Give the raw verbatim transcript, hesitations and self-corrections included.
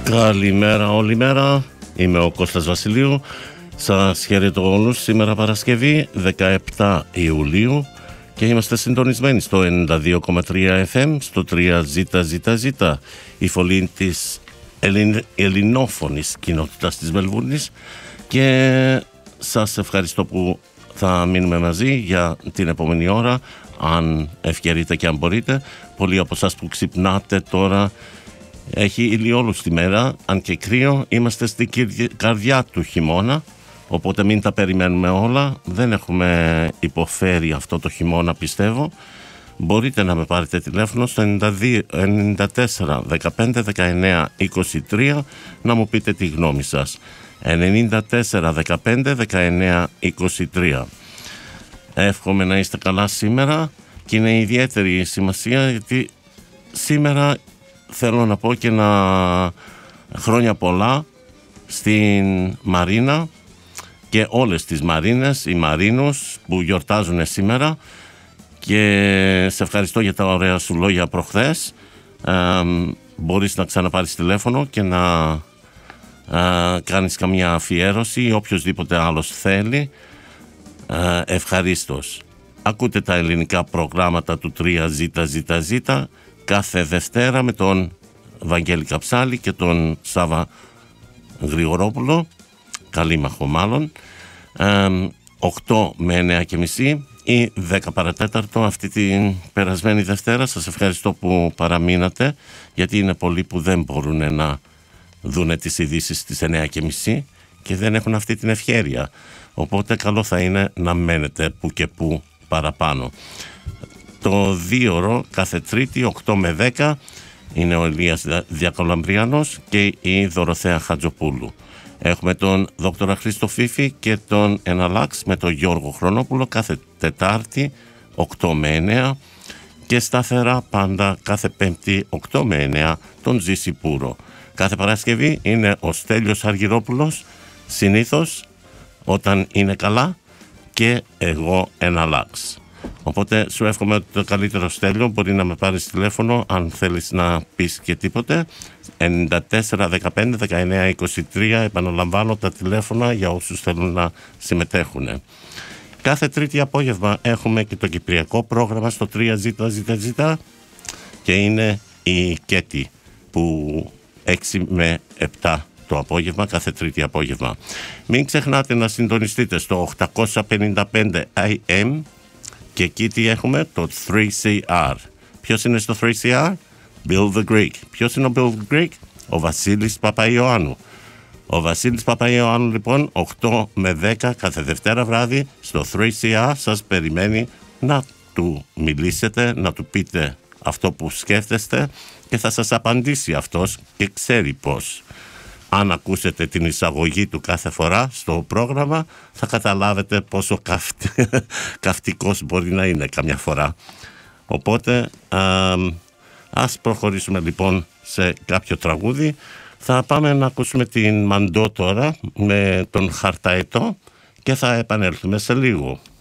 Καλημέρα όλη μέρα, είμαι ο Κώστας Βασιλείου. Σας χαιρετώ όλους σήμερα Παρασκευή δεκαεπτά Ιουλίου και είμαστε συντονισμένοι στο ενενήντα δύο κόμμα τρία εφ εμ, στο τρία ζέτα ζέτα ζέτα, η φωλή της ελλην... ελληνόφωνης κοινότητας της Μελβούρνης, και σας ευχαριστώ που θα μείνουμε μαζί για την επόμενη ώρα, αν ευκαιρείτε και αν μπορείτε. Πολλοί από εσάς που ξυπνάτε τώρα, έχει ηλιόλουστη τη μέρα, αν και κρύο, είμαστε στην καρδιά του χειμώνα, οπότε μην τα περιμένουμε όλα, δεν έχουμε υποφέρει αυτό το χειμώνα, πιστεύω. Μπορείτε να με πάρετε τηλέφωνο στο ενενήντα δύο, ενενήντα τέσσερα, δεκαπέντε, δεκαεννέα, είκοσι τρία να μου πείτε τη γνώμη σας. ενενήντα τέσσερα, δεκαπέντε, δεκαεννέα, είκοσι τρία. Εύχομαι να είστε καλά σήμερα, και είναι ιδιαίτερη σημασία γιατί σήμερα θέλω να πω και να χρόνια πολλά στην Μαρίνα και όλες τις Μαρίνες, οι Μαρίνους που γιορτάζουν σήμερα, και σε ευχαριστώ για τα ωραία σου λόγια προχθές. Ε, μπορείς να ξαναπάρεις τηλέφωνο και να ε, κάνεις καμία αφιέρωση ή οποιοσδήποτε άλλος θέλει. Ε, ευχαρίστως. Ακούτε τα ελληνικά προγράμματα του τρία ζέτα ζέτα ζέτα κάθε Δευτέρα με τον Βαγγέλη Καψάλη και τον Σάβα Γρηγορόπουλο, Καλήμαχο μάλλον, ε, οκτώ με εννέα και μισή ή δέκα παρατέταρτο αυτή την περασμένη Δευτέρα. Σας ευχαριστώ που παραμείνατε, γιατί είναι πολλοί που δεν μπορούν να δούνε τις ειδήσεις στις εννέα και μισή και δεν έχουν αυτή την ευχέρεια, οπότε καλό θα είναι να μένετε που και που παραπάνω. Το δίωρο κάθε Τρίτη οκτώ με δέκα είναι ο Ηλίας Διακολαμπριανός και η Δωροθέα Χατζοπούλου. Έχουμε τον Δόκτορα Χρήστο Φίφη και τον Εναλλάξ με τον Γιώργο Χρονόπουλο κάθε Τετάρτη οκτώ με εννέα, και σταθερά πάντα κάθε Πέμπτη οκτώ με εννέα τον Ζήση Πούρο. Κάθε Παρασκευή είναι ο Στέλιος Αργυρόπουλος, συνήθως όταν είναι καλά, και εγώ Εναλλάξ. Οπότε σου εύχομαι το καλύτερο, Στέλιο. Μπορεί να με πάρεις τηλέφωνο αν θέλεις να πεις και τίποτε. ενενήντα τέσσερα, δεκαπέντε, δεκαεννέα, είκοσι τρία. Επαναλαμβάνω τα τηλέφωνα για όσους θέλουν να συμμετέχουν. Κάθε Τρίτη απόγευμα έχουμε και το κυπριακό πρόγραμμα στο τρία ζέτα ζέτα ζέτα, και είναι η Κέτη που έξι με επτά το απόγευμα, κάθε Τρίτη απόγευμα. Μην ξεχνάτε να συντονιστείτε στο οκτακόσια πενήντα πέντε έι εμ, και εκεί τι έχουμε? Το θρι σι αρ. Ποιος είναι στο θρι σι αρ? Bill the Greek. Ποιος είναι ο Bill the Greek? Ο Βασίλης Παπαϊωάννου. Ο Βασίλης Παπαϊωάννου λοιπόν οκτώ με δέκα κάθε Δευτέρα βράδυ στο θρι σι αρ σας περιμένει να του μιλήσετε, να του πείτε αυτό που σκέφτεστε, και θα σας απαντήσει αυτός, και ξέρει πώς. Αν ακούσετε την εισαγωγή του κάθε φορά στο πρόγραμμα, θα καταλάβετε πόσο καυτ... καυτικός μπορεί να είναι καμιά φορά. Οπότε α, ας προχωρήσουμε λοιπόν σε κάποιο τραγούδι. Θα πάμε να ακούσουμε την Μαντό τώρα με τον Χαρταετό και θα επανέλθουμε σε λίγο.